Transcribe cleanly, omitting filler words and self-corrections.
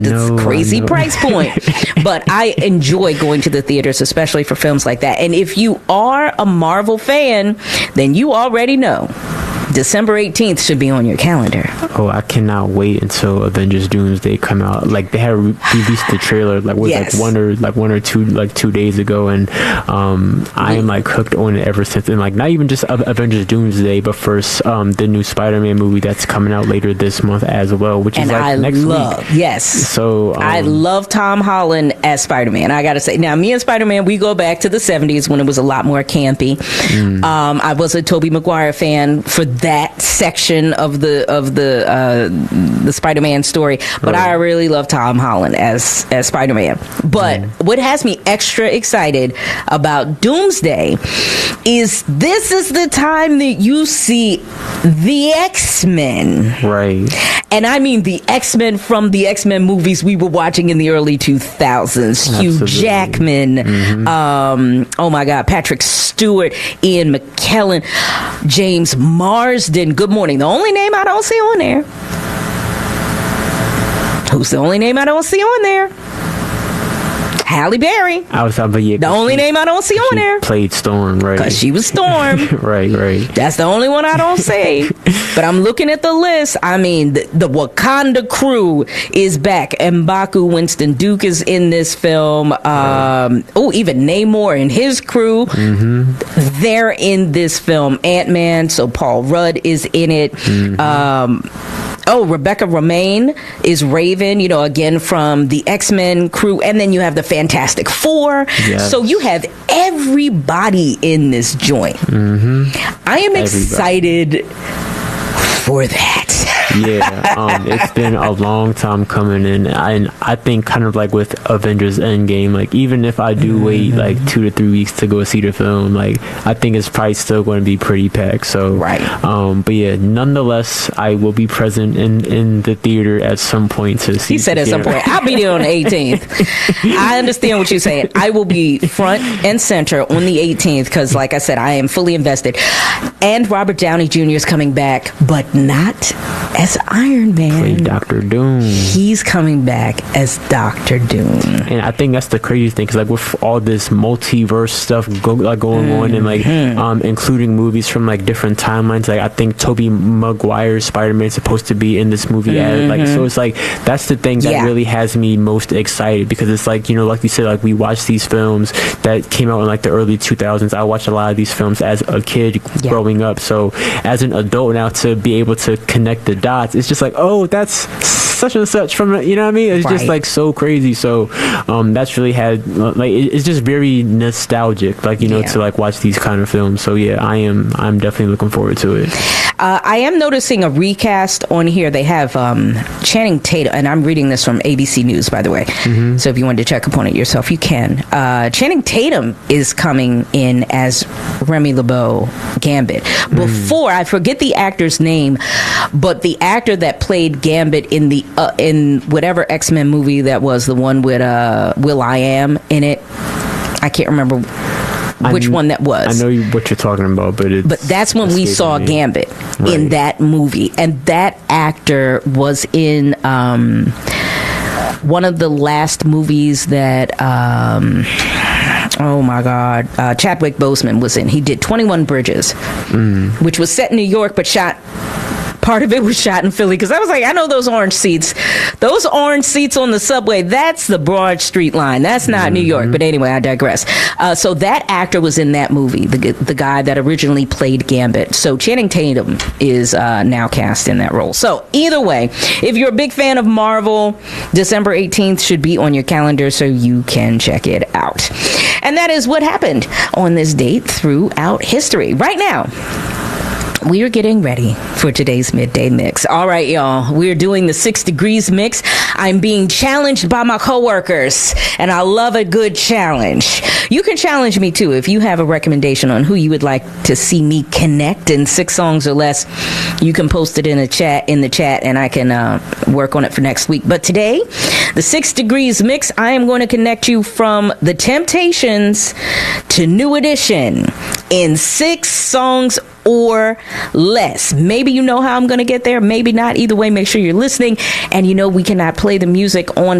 crazy price point. But I enjoy going to the theaters, especially for films like that. And if you are a Marvel fan, then you already know December 18th should be on your calendar. Oh, I cannot wait until Avengers Doomsday come out. Like, they had released the trailer like one or two days ago, and I am like hooked on it ever since. And like, not even just Avengers Doomsday, but first the new Spider-Man movie that's coming out later this month as well, which is next week. Yes. So I love Tom Holland as Spider-Man. I gotta say, now me and Spider-Man, we go back to the 70s when it was a lot more campy. I was a Tobey Maguire fan for that section of the Spider-Man story, but I really love Tom Holland as Spider-Man. But what has me extra excited about Doomsday is this is the time that you see the X-Men, right? And I mean the X-Men from the X-Men movies we were watching in the early 2000s. Hugh Jackman, oh my God, Patrick Stewart, Ian McKellen, James Marsden. Good morning. The only name I don't see on there. Who's the only name I don't see on there? Halle Berry. The only name I don't see on there. Played Storm, right? Because she was Storm. right. That's the only one I don't see. But I'm looking at the list. I mean, the Wakanda crew is back. M'Baku Winston Duke is in this film. Even Namor and his crew. They're in this film. Ant-Man, so Paul Rudd is in it. Rebecca Romijn is Raven, again from the X-Men crew. And then you have the Fantastic Four. Yes. So you have everybody in this joint. I am excited for that. It's been a long time coming in, and I think kind of like with Avengers Endgame, like even if I do wait like 2 to 3 weeks to go see the film, like I think it's probably still going to be pretty packed. So but yeah, nonetheless, I will be present in the theater at some point to see. He said at some point, I'll be there on the 18th. I understand what you're saying. I will be front and center on the 18th because, like I said, I am fully invested. And Robert Downey Jr. is coming back, but not as Iron Man. Play Dr. Doom. He's coming back as Dr. Doom. And I think that's the crazy thing, because like with all this multiverse stuff going on, and like including movies from like different timelines, like I think Tobey Maguire's Spider-Man is supposed to be in this movie so it's like that's the thing that really has me most excited, because it's like, like you said, like we watched these films that came out in like the early 2000s. I watched a lot of these films as a kid growing up, so as an adult now, to be able to connect the dots, it's just like, oh, that's such and such from, what I mean? It's just like so crazy. So that's really had like, it's just very nostalgic, like, to like watch these kind of films. So yeah, I'm definitely looking forward to it. I am noticing a recast on here. They have Channing Tatum, and I'm reading this from ABC News, by the way. So if you wanted to check up on it yourself, you can. Channing Tatum is coming in as Remy LeBeau Gambit. Before, I forget the actor's name, but the actor that played Gambit in the in whatever X-Men movie that was, the one with Will.i.am in it, I can't remember which one that was. I know what you're talking about, but that's when we saw Gambit in that movie, and that actor was in one of the last movies that oh my God, Chadwick Boseman was in. He did 21 Bridges, which was set in New York, but part of it was shot in Philly, because I was like, I know those orange seats on the subway, that's the Broad Street line, that's not New York. But anyway, I digress. So that actor was in that movie, the guy that originally played Gambit. So Channing Tatum is now cast in that role. So either way, if you're a big fan of Marvel, December 18th should be on your calendar so you can check it out. And that is what happened on this date throughout history. Right now, we are getting ready for today's Midday Mix. All right, y'all. We're doing the 6 Degrees Mix. I'm being challenged by my coworkers, and I love a good challenge. You can challenge me, too, if you have a recommendation on who you would like to see me connect in 6 songs or less. You can post it in the chat, and I can work on it for next week. But today, the 6 Degrees Mix, I am going to connect you from The Temptations to New Edition in 6 songs or less. Maybe you know how I'm going to get there, maybe not. Either way, make sure you're listening. And we cannot play the music on